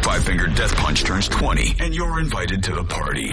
Five Finger Death Punch turns 20, and you're invited to the party.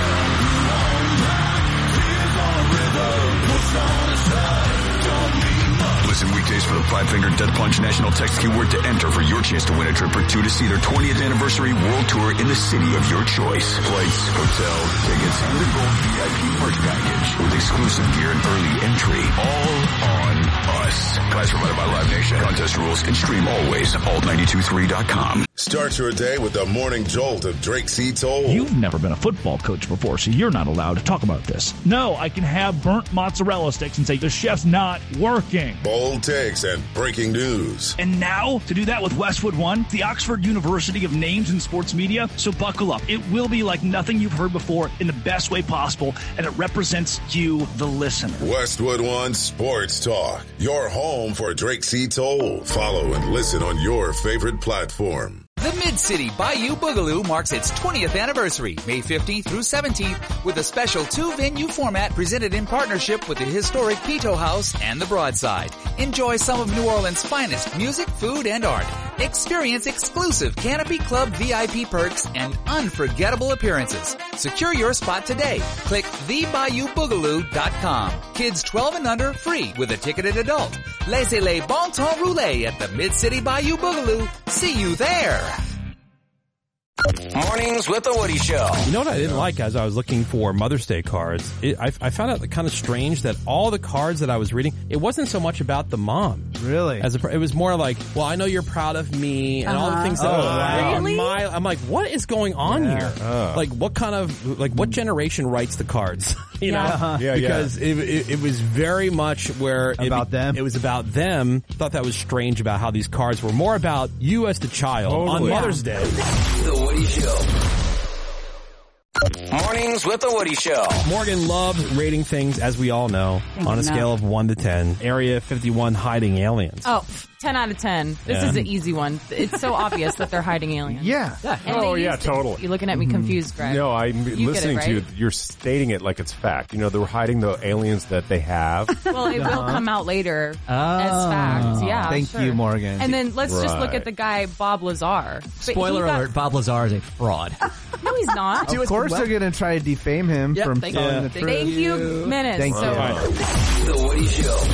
Listen weekdays for the Five Finger Death Punch National Text Keyword to enter for your chance to win a trip for two to see their 20th anniversary world tour in the city of your choice. Flights, hotels, tickets, and the gold VIP merch package with exclusive gear and early entry. All on us. Prize provided by Live Nation. Contest rules and stream always. Alt923.com. Start your day with the morning jolt of Drake C. Toll. You've never been a football coach before, so you're not allowed to talk about this. No, I can have burnt mozzarella sticks and say the chef's not working. Bold takes and breaking news. And now, to do that with Westwood One, the Oxford University of names in sports media. So buckle up. It will be like nothing you've heard before in the best way possible, and it represents you, the listener. Westwood One Sports Talk. Your home for Drake C. Toll. Follow and listen on your favorite platform. The Mid-City Bayou Boogaloo marks its 20th anniversary, May 15th through 17th, with a special two-venue format presented in partnership with the historic Pito House and the Broadside. Enjoy some of New Orleans' finest music, food, and art. Experience exclusive Canopy Club VIP perks and unforgettable appearances. Secure your spot today. Click thebayouboogaloo.com. Kids 12 and under free with a ticketed adult. Laissez-les bon temps rouler at the Mid-City Bayou Boogaloo. See you there. Mornings with the Woody Show. You know what I didn't like as I was looking for Mother's Day cards? I found out kind of strange that all the cards that I was reading, it wasn't so much about the mom. Really? It was more like, well, I know you're proud of me and all the things that really? I'm like, what is going on here? Like, what generation writes the cards? You know? Because it was very much where them. It was about them. Thought that was strange about how these cards were more about you as the child on Mother's Day. The Woody Show. Mornings with the Woody Show. Morgan loves rating things, as we all know, on a scale of 1 to 10. Area 51 hiding aliens. Oh, 10 out of 10. This is an easy one. It's so obvious that they're hiding aliens. Yeah. Totally. You're looking at me confused, Greg. No, I'm listening to you. You're stating it like it's fact. You know, they're hiding the aliens that they have. Well, it will come out later as fact. Yeah, Thank you, Morgan. And then let's just look at the guy, Bob Lazar. Spoiler alert, Bob Lazar is a fraud. No, he's not. Of course they're going to try to defame him from telling the truth. Thank you, Menace. Thank you. The Woody Show.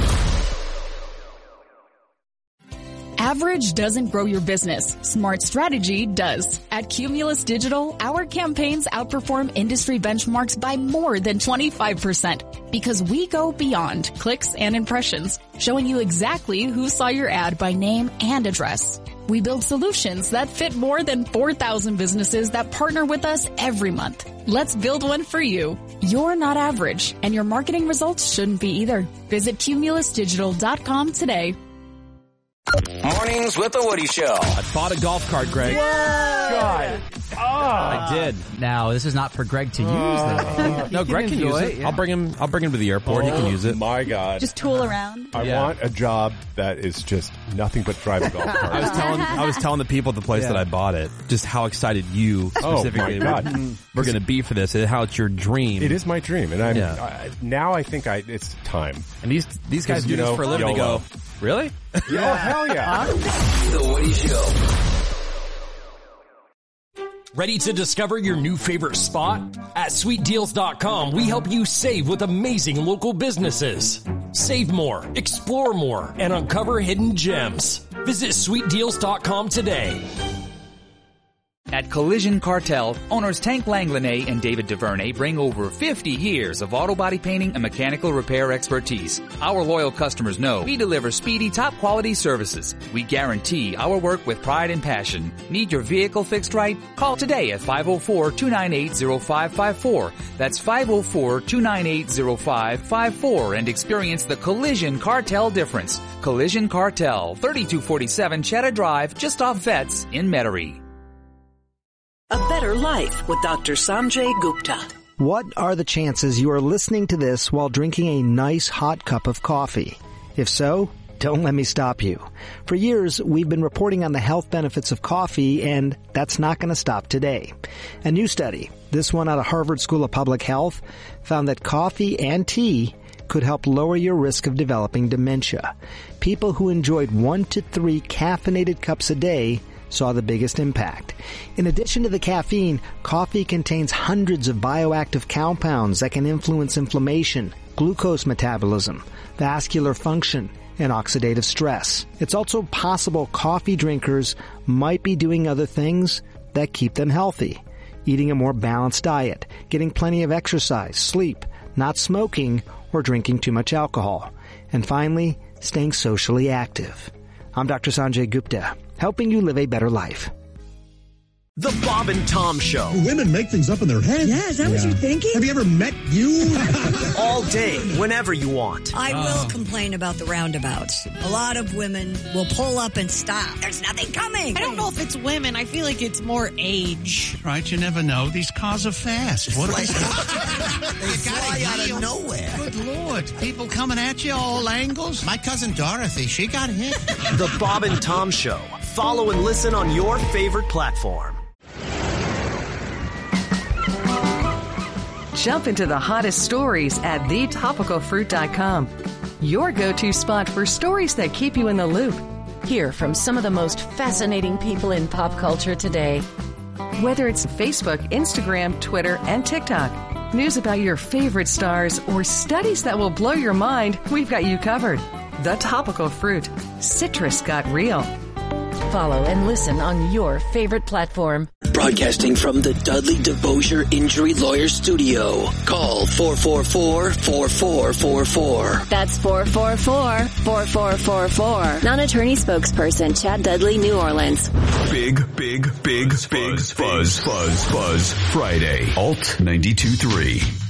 Average doesn't grow your business. Smart strategy does. At Cumulus Digital, our campaigns outperform industry benchmarks by more than 25% because we go beyond clicks and impressions, showing you exactly who saw your ad by name and address. We build solutions that fit more than 4,000 businesses that partner with us every month. Let's build one for you. You're not average, and your marketing results shouldn't be either. Visit cumulusdigital.com today. Mornings with the Woody Show. I bought a golf cart, Greg. God. I did. Now, this is not for Greg to use, though. No, Greg can use it. Yeah. I'll bring him to the airport. He can use it. My God. Just tool around. I want a job that is just nothing but drive a golf cart. I was telling the people at the place that I bought it just how excited you specifically we're going to be for this and how it's your dream. It is my dream, and now I think it's time. And these guys do this for a living. They go, really? Yeah, hell yeah. The Woody Show. Ready to discover your new favorite spot? At SweetDeals.com, we help you save with amazing local businesses. Save more, explore more, and uncover hidden gems. Visit SweetDeals.com today. At Collision Cartel, owners Tank Langlanay and David DuVernay bring over 50 years of auto body painting and mechanical repair expertise. Our loyal customers know we deliver speedy, top-quality services. We guarantee our work with pride and passion. Need your vehicle fixed right? Call today at 504-298-0554. That's 504-298-0554 and experience the Collision Cartel difference. Collision Cartel, 3247 Cheddar Drive, just off Vets in Metairie. A Better Life with Dr. Sanjay Gupta. What are the chances you are listening to this while drinking a nice hot cup of coffee? If so, don't let me stop you. For years, we've been reporting on the health benefits of coffee, and that's not going to stop today. A new study, this one out of Harvard School of Public Health, found that coffee and tea could help lower your risk of developing dementia. People who enjoyed 1 to 3 caffeinated cups a day saw the biggest impact. In addition to the caffeine, coffee contains hundreds of bioactive compounds that can influence inflammation, glucose metabolism, vascular function, and oxidative stress. It's also possible coffee drinkers might be doing other things that keep them healthy. Eating a more balanced diet, getting plenty of exercise, sleep, not smoking, or drinking too much alcohol. And finally, staying socially active. I'm Dr. Sanjay Gupta, helping you live a better life. The Bob and Tom Show. Women make things up in their heads. Yeah, is that what you're thinking? Have you ever met you? All day, whenever you want. I will complain about the roundabouts. A lot of women will pull up and stop. There's nothing coming. I don't know if it's women. I feel like it's more age. Right, you never know. These cars are fast. What are they fly out of nowhere. Good Lord. People coming at you all angles. My cousin Dorothy, she got hit. The Bob and Tom Show. Follow and listen on your favorite platform. Jump into the hottest stories at thetopicalfruit.com. Your go-to spot for stories that keep you in the loop. Hear from some of the most fascinating people in pop culture today. Whether it's Facebook, Instagram, Twitter, and TikTok, news about your favorite stars, or studies that will blow your mind, we've got you covered. The Topical Fruit. Citrus got real. Follow and listen on your favorite platform. Broadcasting from the Dudley DeBosier Injury Lawyer Studio. Call 444-4444. That's 444-4444. Non-attorney spokesperson Chad Dudley, New Orleans. Big Fuzz Friday. Alt 92.3.